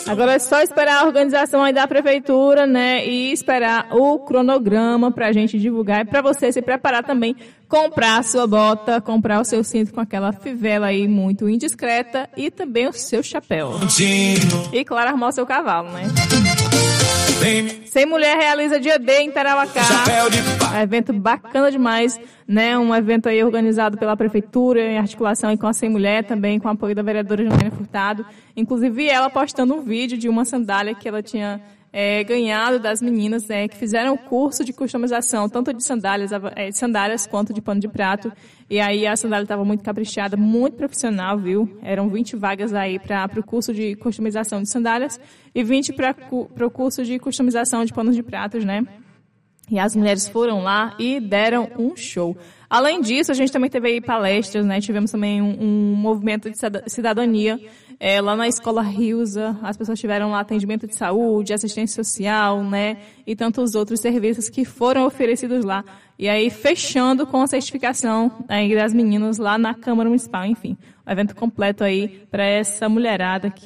Agora é só esperar a organização aí da prefeitura, né, e esperar o cronograma pra gente divulgar e pra você se preparar também, comprar a sua bota, comprar o seu cinto com aquela fivela aí muito indiscreta e também o seu chapéu. E claro, armar o seu cavalo, né? Sem Mulher realiza Dia D em Tarauacá. Um evento bacana demais, né? Um evento aí organizado pela prefeitura, em articulação aí com a Sem Mulher, também com o apoio da vereadora Janaína Furtado. Inclusive ela postando um vídeo de uma sandália que ela tinha ganhado das meninas que fizeram o curso de customização, tanto de sandálias quanto de pano de prato. E aí a sandália estava muito caprichada, muito profissional, viu? Eram 20 vagas aí para o curso de customização de sandálias e 20 para o curso de customização de panos de pratos, né? E as mulheres foram lá e deram um show. Além disso, a gente também teve aí palestras, né? Tivemos também um movimento de cidadania lá na Escola Rilsa. As pessoas tiveram lá atendimento de saúde, assistência social, né? E tantos outros serviços que foram oferecidos lá. E aí, fechando com a certificação das meninas lá na Câmara Municipal. Enfim, um evento completo aí para essa mulherada que